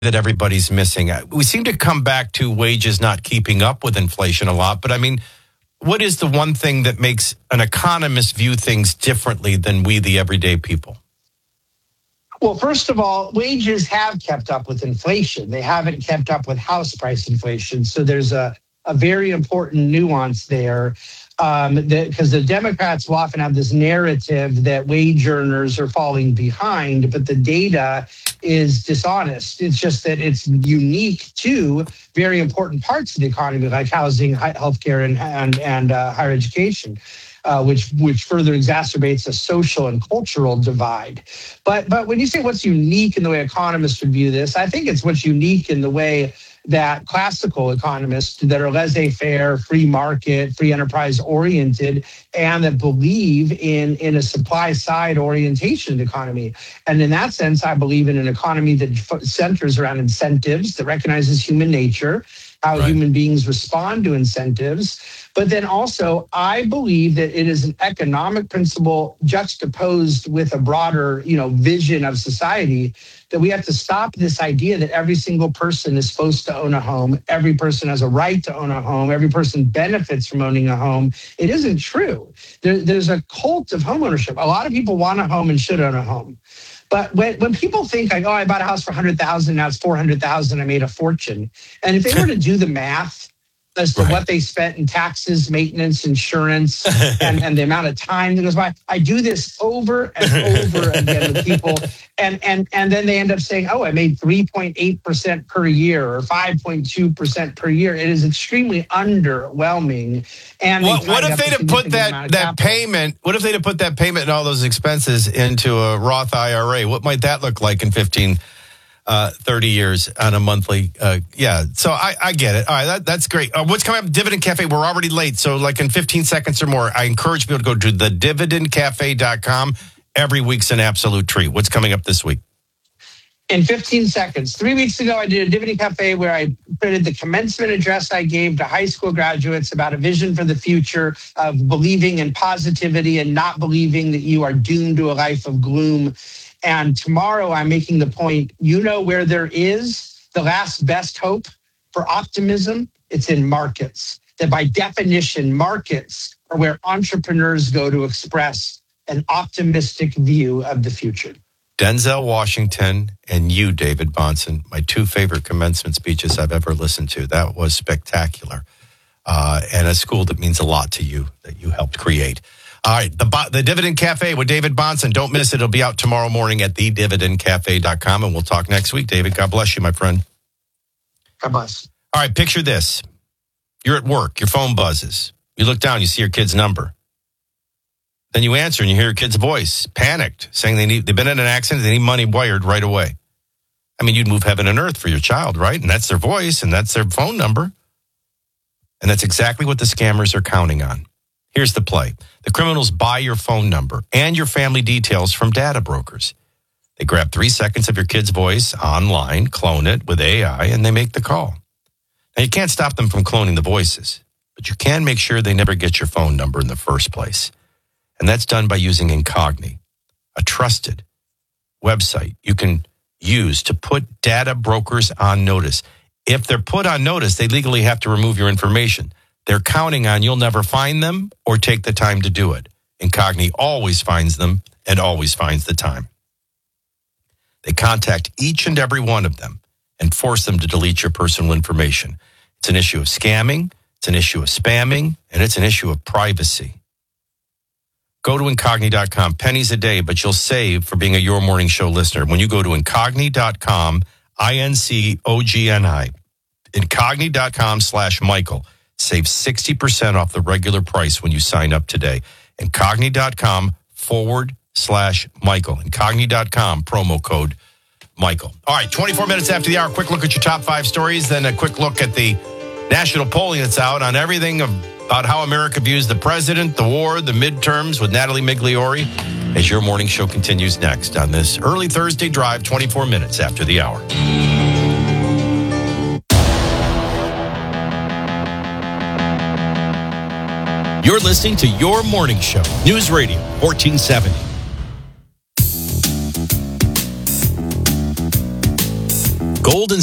that everybody's missing? We seem to come back to wages not keeping up with inflation a lot, but I mean, what is the one thing that makes an economist view things differently than we, the everyday people? Well, first of all, wages have kept up with inflation. They haven't kept up with house price inflation. So there's a very important nuance there. Because the Democrats will often have this narrative that wage earners are falling behind, but the data is dishonest. It's just that it's unique to very important parts of the economy, like housing, healthcare, and higher education. Which further exacerbates a social and cultural divide. But when you say what's unique in the way economists would view this, I think it's what's unique in the way that classical economists that are laissez-faire, free market, free enterprise oriented, and that believe in a supply side orientation economy. And in that sense, I believe in an economy that centers around incentives, that recognizes human nature, how human beings respond to incentives. But then also, I believe that it is an economic principle juxtaposed with a broader, vision of society, that we have to stop this idea that every single person is supposed to own a home. Every person has a right to own a home. Every person benefits from owning a home. It isn't true. There's a cult of homeownership. A lot of people want a home and should own a home. But when people think like, I bought a house for $100,000, now it's $400,000, I made a fortune. And if they were to do the math as to what they spent in taxes, maintenance, insurance, and the amount of time that goes by, I do this over and over again with people. And then they end up saying, I made 3.8% per year or 5.2% per year. It is extremely underwhelming. And what if they'd have put that payment? What if they'd have put that payment and all those expenses into a Roth IRA? What might that look like in 15, 30 years on a monthly? So I get it. All right, that's great. What's coming up? Dividend Cafe. We're already late, so like in 15 seconds or more, I encourage people to go to thedividendcafe.com. Every week's an absolute treat. What's coming up this week? In 15 seconds. 3 weeks ago, I did a Dividend Cafe where I printed the commencement address I gave to high school graduates about a vision for the future of believing in positivity and not believing that you are doomed to a life of gloom. And tomorrow, I'm making the point, where there is the last best hope for optimism, it's in markets. That by definition, markets are where entrepreneurs go to express an optimistic view of the future. Denzel Washington and you, David Bahnsen, my two favorite commencement speeches I've ever listened to. That was spectacular. And a school that means a lot to you, that you helped create. All right, the Dividend Cafe with David Bahnsen. Don't miss it. It'll be out tomorrow morning at thedividendcafe.com, and we'll talk next week. David, God bless you, my friend. God bless. All right, picture this. You're at work. Your phone buzzes. You look down. You see your kid's number. Then you answer, and you hear your kid's voice, panicked, saying they've been in an accident. They need money wired right away. I mean, you'd move heaven and earth for your child, right? And that's their voice, and that's their phone number. And that's exactly what the scammers are counting on. Here's the play. The criminals buy your phone number and your family details from data brokers. They grab 3 seconds of your kid's voice online, clone it with AI, and they make the call. Now, you can't stop them from cloning the voices, but you can make sure they never get your phone number in the first place. And that's done by using Incogni, a trusted website you can use to put data brokers on notice. If they're put on notice, they legally have to remove your information. They're counting on you'll never find them or take the time to do it. Incogni always finds them and always finds the time. They contact each and every one of them and force them to delete your personal information. It's an issue of scamming, it's an issue of spamming, and it's an issue of privacy. Go to Incogni.com, pennies a day, but you'll save for being a Your Morning Show listener. When you go to Incogni.com, INCOGNI, Incogni.com/Michael, save 60% off the regular price when you sign up today. Incogni.com/Michael. Incogni.com, promo code Michael. All right, 24 minutes after the hour, quick look at your top 5 stories, then a quick look at the national polling that's out on everything about how America views the president, the war, the midterms with Natalie Migliori, as Your Morning Show continues next on this early Thursday drive, 24 minutes after the hour. You're listening to Your Morning Show, News Radio 1470. Golden